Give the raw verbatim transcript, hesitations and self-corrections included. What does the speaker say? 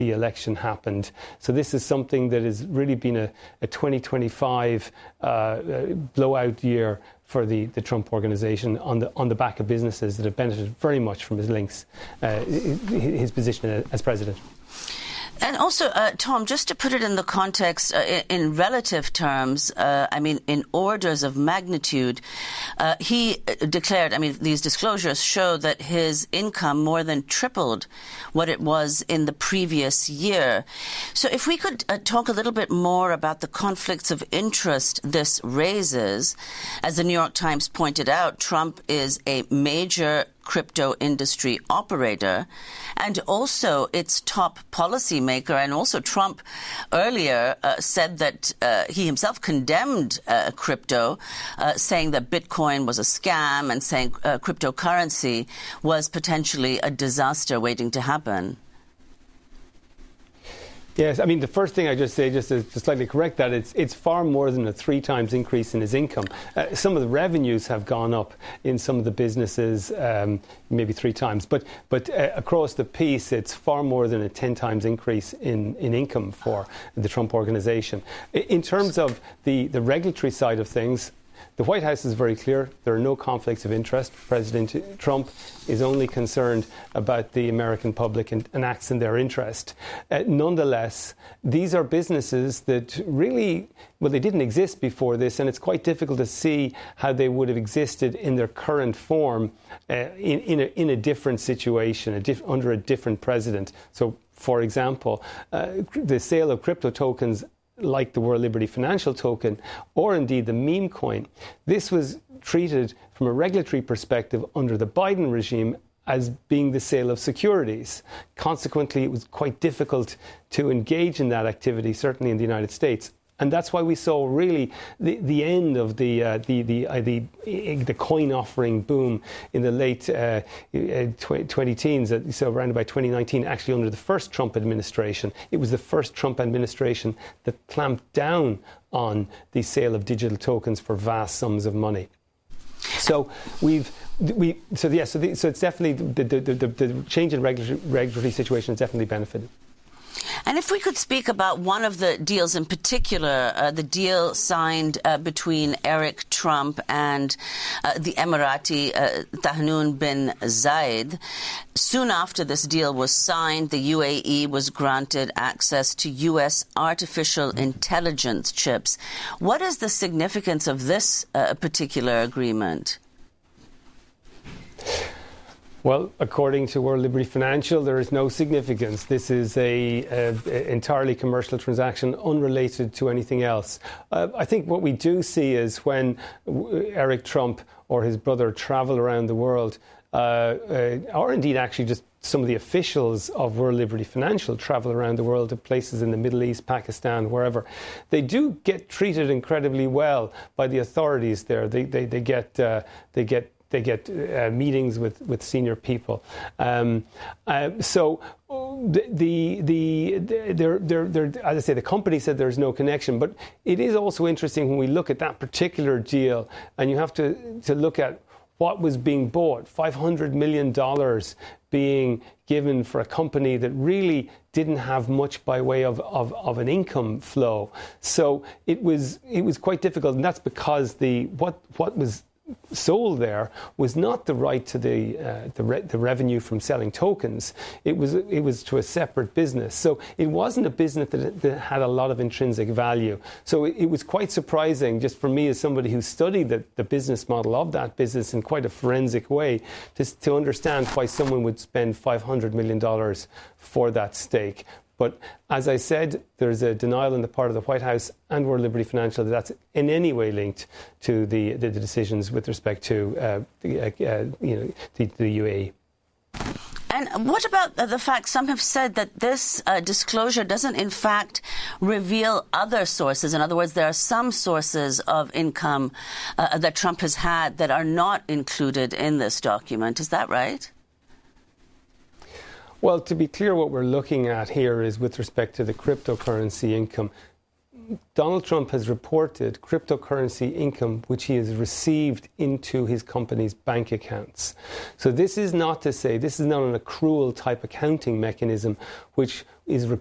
the election happened. So this is something that has really been a, a twenty twenty-five uh, blowout year for the, the Trump organization on the on the back of businesses that have benefited very much from his links, uh, his position as president. And also, uh, Tom, just to put it in the context, uh, in, in relative terms, uh, I mean, in orders of magnitude, uh, he declared, I mean, these disclosures show that his income more than tripled what it was in the previous year. So if we could uh, talk a little bit more about the conflicts of interest this raises. As the New York Times pointed out, Trump is a major crypto industry operator and also its top policymaker. And also Trump earlier uh, said that uh, he himself condemned uh, crypto, uh, saying that Bitcoin was a scam and saying uh, cryptocurrency was potentially a disaster waiting to happen. Yes, I mean, the first thing I just say, just to, to slightly correct that, it's it's far more than a three times increase in his income. Uh, some of the revenues have gone up in some of the businesses, um, maybe three times. But but uh, across the piece, it's far more than a ten times increase in, in income for the Trump organization. In terms of the, the regulatory side of things, the White House is very clear. There are no conflicts of interest. President Trump is only concerned about the American public and, and acts in their interest. Uh, nonetheless, these are businesses that really, well, they didn't exist before this, and it's quite difficult to see how they would have existed in their current form uh, in, in, a, in a different situation, a diff- under a different president. So, for example, uh, the sale of crypto tokens like the World Liberty Financial Token, or indeed the meme coin. This was treated from a regulatory perspective under the Biden regime as being the sale of securities. Consequently, it was quite difficult to engage in that activity, certainly in the United States. And that's why we saw really the, the end of the uh, the the, uh, the the coin offering boom in the late uh, twenty teens. Uh, so around about twenty nineteen, actually under the first Trump administration, it was the first Trump administration that clamped down on the sale of digital tokens for vast sums of money. So we've we so yes, yeah, so, the, so it's definitely the the, the the change in regulatory regulatory situation has definitely benefited. And if we could speak about one of the deals in particular, uh, the deal signed uh, between Eric Trump and uh, the Emirati uh, Tahnoon bin Zayed. Soon after this deal was signed, the U A E was granted access to U S artificial intelligence chips. What is the significance of this uh, particular agreement? Well, according to World Liberty Financial, there is no significance. This is a, a entirely commercial transaction, unrelated to anything else. Uh, I think what we do see is when Eric Trump or his brother travel around the world, uh, uh, or indeed actually just some of the officials of World Liberty Financial travel around the world to places in the Middle East, Pakistan, wherever, they do get treated incredibly well by the authorities there. They they, they get uh, they get They get uh, meetings with, with senior people. Um, uh, so the the, the they're, they're, they're, as I say, the company said there's no connection. But it is also interesting when we look at that particular deal, and you have to, to look at what was being bought, five hundred million dollars being given for a company that really didn't have much by way of, of, of an income flow. So it was it was quite difficult, and that's because the what what was sold there was not the right to the uh, the, re- the revenue from selling tokens. It was it was to a separate business. So it wasn't a business that, that had a lot of intrinsic value. So it, it was quite surprising, just for me as somebody who studied the, the business model of that business in quite a forensic way, to, to understand why someone would spend five hundred million dollars for that stake. But as I said, there's a denial on the part of the White House and World Liberty Financial that that's in any way linked to the, the, the decisions with respect to uh, the, uh, you know, the, the U A E. And what about the fact some have said that this uh, disclosure doesn't, in fact, reveal other sources? In other words, there are some sources of income uh, that Trump has had that are not included in this document. Is that right? Well, to be clear, what we're looking at here is with respect to the cryptocurrency income. Donald Trump has reported cryptocurrency income which he has received into his company's bank accounts. So this is not to say, this is not an accrual type accounting mechanism which is